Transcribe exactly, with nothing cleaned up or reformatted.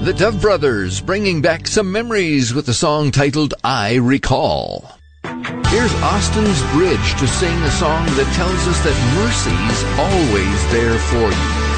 the Dove Brothers, bringing back some memories with a song titled I Recall. Here's Austin's Bridge to sing a song that tells us that mercy's always there for you.